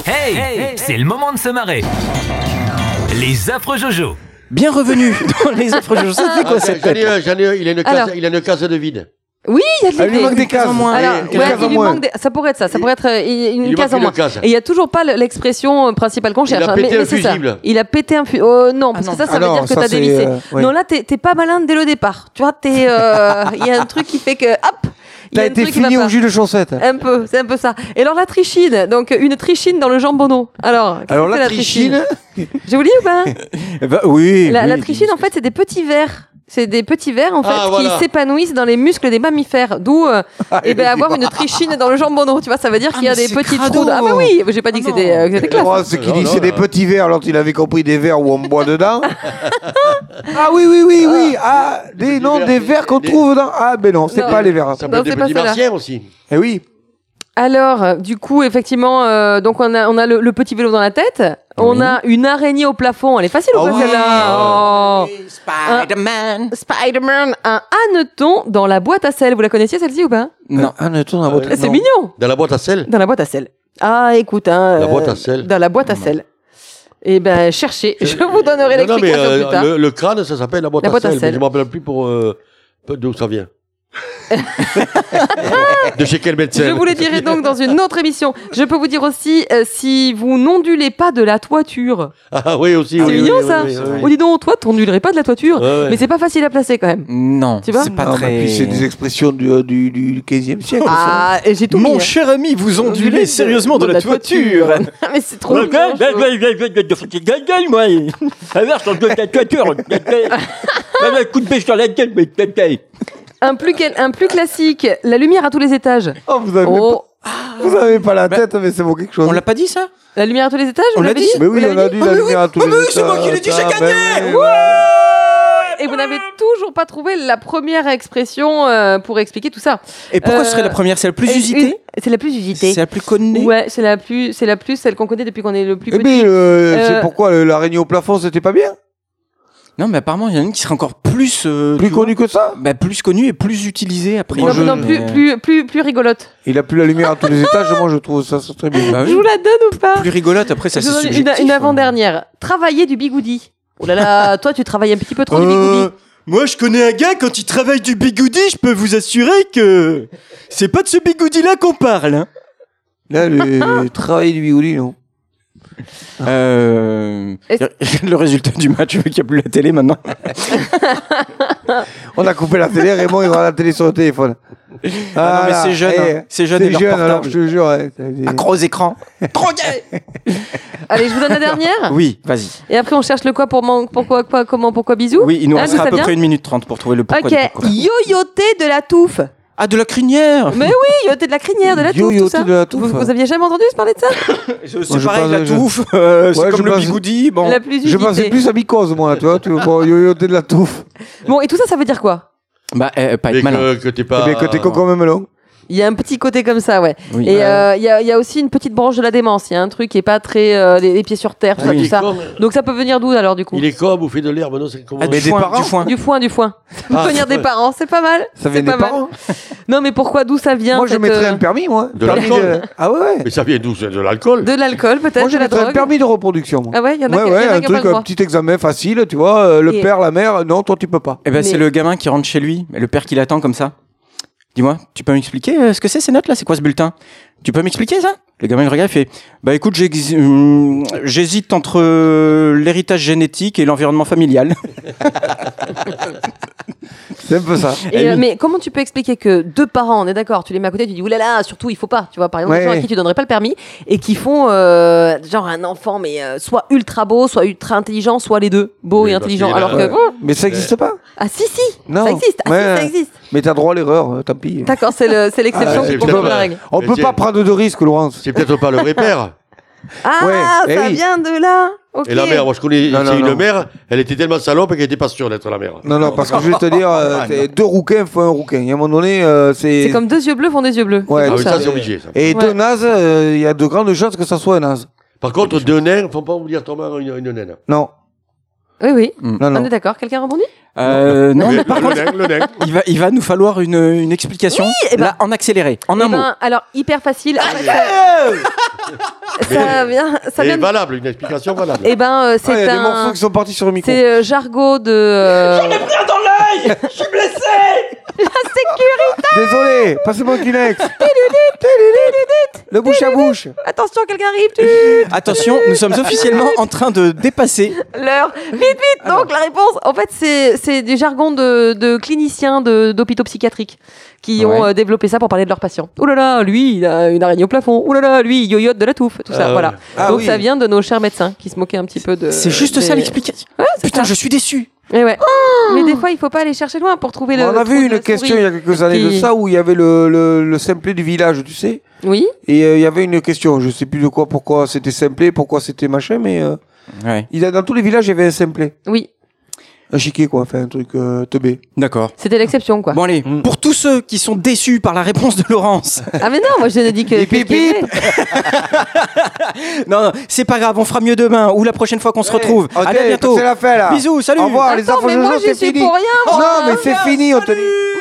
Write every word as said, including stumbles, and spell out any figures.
Hey, hey, c'est le moment de se marrer. Les affreux Jojo. Bien revenu dans les affreux Jojo. Ça fait quoi Ah, cette j'en ai tête un, j'en ai un, il a une case, Alors. il a une case de vide. Oui, il y a de Ah, il lui manque des cases. en moins. Alors, Et- ouais, une case il en lui moins. manque des- ça pourrait être ça, ça pourrait être euh, une Il lui case manque en moins. une case. Et il y a toujours pas l'expression principale qu'on cherche. a hein, pété mais, un mais c'est ça. fusible. Il a pété un fusible. Oh non, parce Ah que non. ça, ça Ah veut non, dire que ça, t'as c'est, dévissé. euh, oui. Non, là, t'es t'es pas malin dès le départ. Tu vois, t'es, euh, il y a un truc qui fait que, hop, il y a T'as un été truc qui va fini pas. au jus de chaussette. Un peu, c'est un peu ça. Et alors la trichine, donc une trichine dans le jambonneau. Alors, qu'est-ce Alors que c'est la trichine, J'ai oublié ou pas eh ben, oui. la, oui, la trichine, en fait, c'est des petits vers. C'est des petits vers en fait Ah, qui voilà. s'épanouissent dans les muscles des mammifères. D'où euh, Ah, eh ben, avoir une trichine dans le jambonneau. Tu vois, ça veut dire Ah, qu'il y a mais des c'est petits crado. trous. Ah mais oui, j'ai pas dit que Ah c'était non. euh, que c'était classe. Moi, ce qu'il Non, dit, non, c'est des là. petits verres. L'autre, il avait compris des verres où on boit dedans. Ah oui, oui, oui, oui. Ah, des, petits non, verres, des c'est- verres qu'on des- trouve dans. Ah, ben non, c'est Non. pas les verres. Ça peut Non, être des c'est pas petits cela. martiens aussi. Eh oui. Alors, euh, du coup, effectivement, euh, donc on a on a le, le petit vélo dans la tête. On Oui. a une araignée au plafond. Elle est facile ou Ah pas oui. celle-là Oh. Spider-Man. Spider-Man, un hanneton dans la boîte à sel. Vous la connaissiez celle-ci ou pas Non. Ah, ne tourne à votre. Ah, C'est non. mignon. Dans la boîte à sel. Dans la boîte à sel. Ah, écoute, hein. La euh, boîte à sel. Dans la boîte à sel. Eh ben, cherchez. Je vous donnerai Non, non, mais l'explication euh, plus tard. le, le crâne, ça s'appelle la boîte, La à, boîte à sel, sel. Mais je ne me rappelle plus pour euh, d'où ça vient. De chez quel médecin? Je vous le dirai donc dans une autre émission. Je peux vous dire aussi, euh, si vous n'ondulez pas de la toiture. Ah oui, aussi. C'est oui, mignon, oui, ça. oui, oui, oui. Oh, dis donc, toi, t'ondulerais pas de la toiture. Ouais, ouais. Mais c'est pas facile à placer quand même. Non, Tu vois c'est pas Non, mais très. puis c'est des expressions du, euh, du, du quinzième siècle. ça. Ah, et j'ai tout mis. Mon hein. cher ami, vous ondulez Ondulez sérieusement de la toiture. mais c'est trop mignon, je trouve. Un plus, quel- un plus classique, la lumière à tous les étages. Oh, vous avez, Oh, pas, vous avez pas la tête, mais c'est bon quelque chose. On l'a pas dit ça? la lumière à tous les étages, On vous l'a l'avez dit. Mais oui, Vous on a l'avez dit Ah, la mais lumière oui. à tous Ah, les mais oui, c'est moi qui l'ai dit, j'ai Ah, gagné. ben oui. Et vous n'avez toujours pas trouvé la première expression euh, pour expliquer tout ça. Et pourquoi ce Euh, serait la première? C'est la plus Et usitée? une- C'est la plus usitée. C'est la plus connue? Ouais, c'est la plus, c'est la plus, celle qu'on connaît depuis qu'on est le plus Eh petit. bien, euh, Euh, c'est pourquoi le- l'araignée au plafond, c'était pas bien? Non, mais apparemment, il y en a une qui serait encore plus. euh, Plus tu vois, connu que ça? bah, plus connue et plus utilisée après. non, Moi, je- non, plus, plus, plus, plus rigolote. Il a plus la lumière à tous les étages, moi je trouve ça, ça très bien. Bah Je oui. vous la donne ou pas Plus rigolote, après, ça Je c'est vous donne subjectif. une, une avant-dernière. Travailler du bigoudi. Oh là là, toi tu travailles un petit peu trop du bigoudi. Euh, moi, je connais un gars, quand il travaille du bigoudi, je peux vous assurer que c'est pas de ce bigoudi-là qu'on parle. Hein. Là, le travail du bigoudi, non? Euh... Est-ce- Le résultat du match, vu qu'il n'y a plus la télé maintenant. On a coupé la télé, Raymond, il va la télé sur le téléphone. Ah non, mais c'est jeune, eh, hein. C'est jeune et C'est leur jeune, portable. alors je te jure. ouais, t'as des- Accro aux écrans. Trop gay. Allez, je vous donne la dernière. Oui, vas-y. Et après on cherche le quoi pour man- pourquoi, quoi, comment, pourquoi bisous. Oui, il nous Ah, restera d'où à peu ça près vient une minute trente pour trouver le pourquoi Ok, du pourquoi. yoyoter de la touffe. Ah, de la crinière. Mais oui, yoyoter de la crinière, de la touffe, tout Yo-yoter ça. de la touffe. Vous, vous aviez jamais entendu parler de ça C'est Moi, je pareil, pense- la je- touffe, euh, c'est Ouais, comme je le pense- bigoudi. Bon. La plus Je pensais usitée. plus à mycose, moi, tu vois. Tu bon, yo-yoter de la touffe. Bon, et tout ça, ça veut dire quoi? Bah, euh, pas Mais être malin. que, que t'es pas. Eh bien, que t'es con quand même, non? Il y a un petit côté comme ça, ouais. Oui. Et euh, il y, a, il y a aussi une petite branche de la démence. Il y a un truc qui est pas très euh, les, les pieds sur terre, tout Ah ça, oui. tout Il est ça. con, Donc ça peut venir d'où alors du coup? Il est con, bouffer de l'herbe, non? C'est comment? Ah, Mais du des foin, parents. du foin. Du foin, du foin. Ça peut Ah, venir c'est des vrai. parents, c'est pas mal. Ça vient C'est des pas mal. parents. Non, mais pourquoi, d'où ça vient Moi, je cette, mettrais euh, un permis, moi. De Permis l'alcool. Ah ouais, ouais. Mais ça vient d'où? C'est de l'alcool. De l'alcool, peut-être, Moi, de je la mettrais un drogue. permis de reproduction, moi. Ah ouais, il y en a Ouais, qui- il y en ouais, a un qui ont pas truc, le un droit. petit examen facile, tu vois. euh, Le Et- père, la mère, non, toi, tu peux pas. Eh ben, c'est Mais- le gamin qui rentre chez lui, et le père qui l'attend comme ça. Dis-moi, tu peux m'expliquer euh, ce que c'est ces notes là? C'est quoi ce bulletin? Tu peux m'expliquer ça? Le gamin il regarde, il fait bah écoute, j'ex- hum, j'hésite entre euh, l'héritage génétique et l'environnement familial. C'est un peu ça. Et, euh, mais comment tu peux expliquer que deux parents, on est d'accord, tu les mets à côté, tu dis oulala, surtout il faut pas, tu vois, par exemple, Ouais, des gens à ouais. qui tu donnerais pas le permis et qui font euh, genre un enfant, mais euh, soit ultra beau, soit ultra intelligent, soit les deux, beau Oui, et parce intelligent. qu'il est Alors là. que Ouais. Mais ça n'existe pas. ah si si, Non. ça existe, ah, Ouais. si, ça existe. Mais t'as droit à l'erreur, euh, tant pis. D'accord, c'est le- c'est l'exception Ah, qui c'est confirme peut-être la pas- règle. On Mais peut c'est- pas prendre de risques, Laurence. C'est peut-être pas le vrai père. Ah, Ouais, eh ça oui. vient de là. Ok. Et la mère, moi je connais Non, c'est non, une non. mère, elle était tellement salope qu'elle était pas sûre d'être la mère. Non, non, parce que je vais te dire, euh, c'est deux rouquins font un rouquin. Il y a un moment donné, euh, c'est. C'est comme deux yeux bleus font des yeux bleus. Ouais, C'est Ah tout oui, ça. ça c'est obligé. Ça. Et Ouais. deux nazes, euh, il y a de grandes chances que ça soit un naze. Par contre, deux nains, faut pas oublier Thomas une, une naine. Non. Oui, oui. Mm. Non, On non. est d'accord. Quelqu'un rebondit Euh, non, mais Le par contre, dingue, le dingue. il va, il va nous falloir une, une explication. eh ben- Là, en accéléré, en un Eh mot. ben, alors, hyper facile. En fait, ça, ça vient. Ça Et vient de- valable, une explication valable. Eh ben, euh, Ah, il y c'est a des un. morceaux qui sont partis sur le micro. C'est euh, Jargot de. euh, Désolé, passez-moi un Kleenex. Le bouche à bouche. Attention, quelqu'un arrive. tu- Attention, nous sommes officiellement en train de dépasser. L'heure. Vite, vite. Donc, la réponse. En fait, c'est c'est du jargon de, de cliniciens de- d'hôpitaux psychiatriques qui ont Ouais. euh, développé ça pour parler de leurs patients. Ouh là là, lui, il a une araignée au plafond. Ouh là là, lui, il yoyote de la touffe. Tout ça, Ah ouais. voilà. Ah Donc, oui. ça vient de nos chers médecins qui se moquaient un petit peu de. C'est juste ça des- l'explication. c'est Putain, ça. je suis déçu. Mais ouais. Mais des fois, il faut pas aller chercher loin pour trouver le. On a trou vu de une la question souris. il y a quelques années de qui- ça où il y avait le, le, le simplet du village, tu sais. Oui. Et euh, il y avait une question, je sais plus de quoi, pourquoi c'était simplet, pourquoi c'était machin, mais euh, Ouais. il a, dans tous les villages il y avait un simplet. Oui. Un chiquet quoi, enfin un truc euh, teubé. D'accord. C'était l'exception, quoi. Bon allez, Mm. pour tous ceux qui sont déçus par la réponse de Laurence, Ah, mais non, moi, je ne dis que. Hip, que ce hip, qui est hip. vrai. non, non, c'est pas grave, on fera mieux demain ou la prochaine fois qu'on se retrouve. Ok, Allez, à bientôt. c'est la fin là. Bisous, salut. Au revoir, les Attends, enfants mais de moi, jour, j'y c'est suis fini. pour rien, moi. Non, mais c'est fini, on te dit.